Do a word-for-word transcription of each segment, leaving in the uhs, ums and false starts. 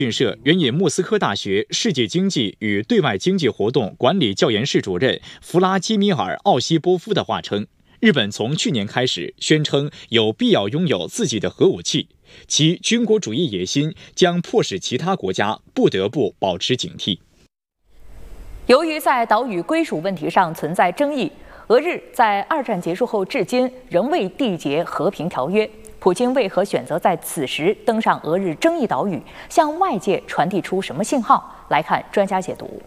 讯社援引莫斯科大学世界经济与对外经济活动管理教研室主任弗拉基米尔·奥西波夫的话称，日本从去年开始宣称有必要拥有自己的核武器，其军国主义野心将迫使其他国家不得不保持警惕。 由于在岛屿归属问题上存在争议，俄日在二战结束后至今仍未缔结和平条约。普京为何选择在此时登上俄日争议岛屿，向外界传递出什么信号？来看专家解读。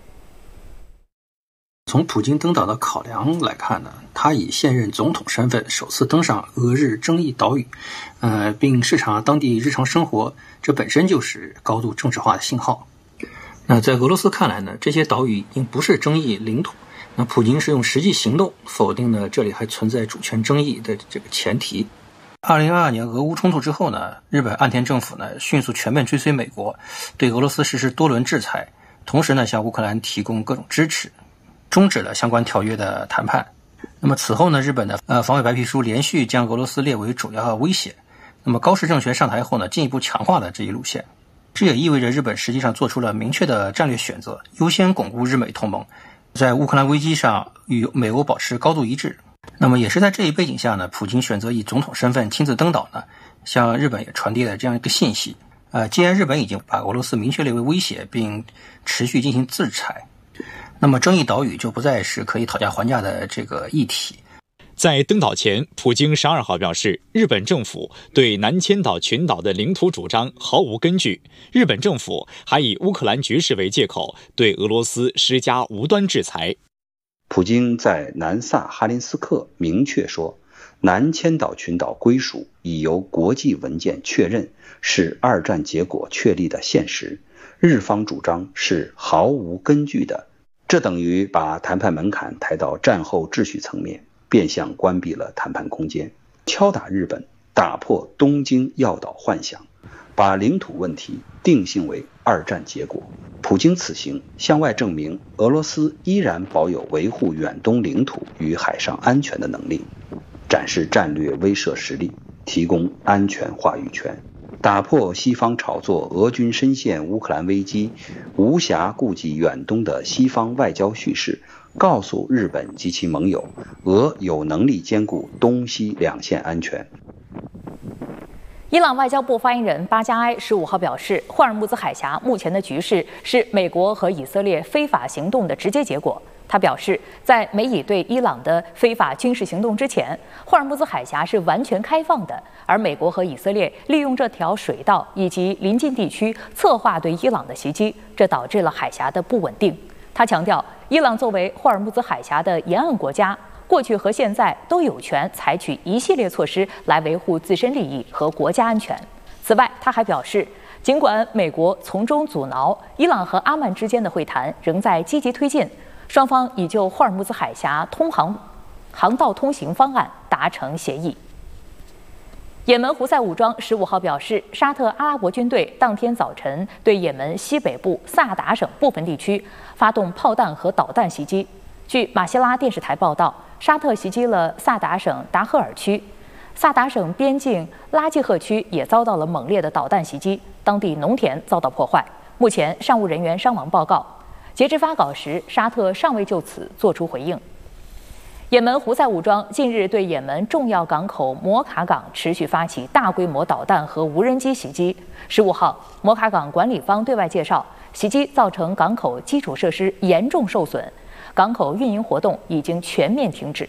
从普京登岛的考量来看呢，他以现任总统身份首次登上俄日争议岛屿，呃，并视察当地日常生活，这本身就是高度政治化的信号。那在俄罗斯看来呢，这些岛屿已经不是争议领土，那普京是用实际行动否定了这里还存在主权争议的这个前提。二零二二年俄乌冲突之后呢，日本岸田政府呢迅速全面追随美国，对俄罗斯实施多轮制裁，同时呢向乌克兰提供各种支持，终止了相关条约的谈判。那么此后呢，日本的呃防卫白皮书连续将俄罗斯列为主要威胁。那么高市政权上台后呢，进一步强化了这一路线。这也意味着日本实际上做出了明确的战略选择，优先巩固日美同盟，在乌克兰危机上与美欧保持高度一致。那么也是在这一背景下呢，普京选择以总统身份亲自登岛呢，向日本也传递了这样一个信息。呃，既然日本已经把俄罗斯明确列为威胁，并持续进行制裁，那么争议岛屿就不再是可以讨价还价的这个议题。 在登岛前，普京十二号表示，日本政府对南千岛群岛的领土主张毫无根据。日本政府还以乌克兰局势为借口，对俄罗斯施加无端制裁。 普京在南萨哈林斯克明确说，南千岛群岛归属已由国际文件确认，是二战结果确立的现实，日方主张是毫无根据的。这等于把谈判门槛抬到战后秩序层面，变相关闭了谈判空间，敲打日本，打破东京要岛幻想，把领土问题定性为二战结果。普京此行向外证明，俄罗斯依然保有维护远东领土与海上安全的能力，展示战略威慑实力，提供安全话语权，打破西方炒作俄军深陷乌克兰危机，无暇顾及远东的西方外交叙事，告诉日本及其盟友，俄有能力兼顾东西两线安全。 伊朗外交部发言人巴加埃十五号表示，霍尔木兹海峡目前的局势是美国和以色列非法行动的直接结果。他表示，在美以对伊朗的非法军事行动之前，霍尔木兹海峡是完全开放的，而美国和以色列利用这条水道以及邻近地区策划对伊朗的袭击，这导致了海峡的不稳定。他强调，伊朗作为霍尔木兹海峡的沿岸国家，过去和现在都有权采取一系列措施来维护自身利益和国家安全。此外，他还表示，尽管美国从中阻挠，伊朗和阿曼之间的会谈仍在积极推进，双方已就霍尔木兹海峡通航航道通行方案达成协议。也门胡塞武装十五号表示，沙特阿拉伯军队当天早晨对也门西北部萨达省部分地区发动炮弹和导弹袭击。据马希拉电视台报道，沙特袭击了萨达省达赫尔区，萨达省边境拉季赫区也遭到了猛烈的导弹袭击，当地农田遭到破坏，目前尚无人员伤亡报告。截至发稿时，沙特尚未就此作出回应。也门胡塞武装近日对也门重要港口摩卡港持续发起大规模导弹和无人机袭击。十五号，摩卡港管理方对外介绍，袭击造成港口基础设施严重受损，港口运营活动已经全面停止。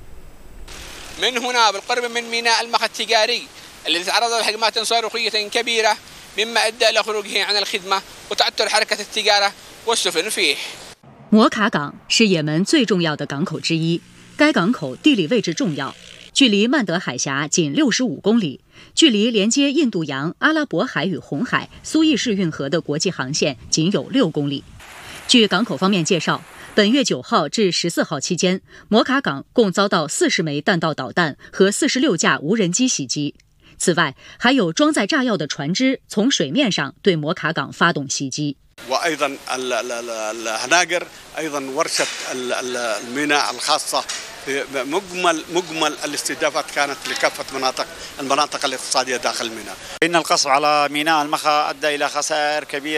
من هنا بالقرب من ميناء المخا التجاري الذي تعرض لهجمات صاروخية كبيرة مما أدى إلى خروجه عن الخدمة وتعطل حركة التجارة والسفن فيه。 摩卡港是也门最重要的港口之一，该港口地理位置重要，距离曼德海峡仅六十五公里，距离连接印度洋、阿拉伯海与红海、苏伊士运河的国际航线仅有六公里。据港口方面介绍，本月九号至十四号期间，摩卡港共遭到四十枚弹道导弹和四十六架无人机袭击。此外，还有装载炸药的船只从水面上对摩卡港发动袭击。 وأيضا الهناجر أيضا ورشة الميناء الخاصة مجمل مجمل الاستهدافات كانت لكافة مناطق المناطق الاقتصادية داخل الميناء. إن القصف على ميناء المخا أدى إلى خسائر كبيرة.